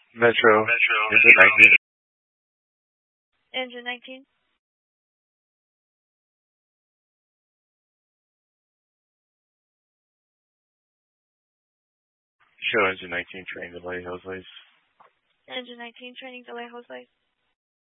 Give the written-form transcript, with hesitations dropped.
Metro. Engine 19. Engine 19. Show engine 19 train delay, hose lace. Engine 19 training delay hose light.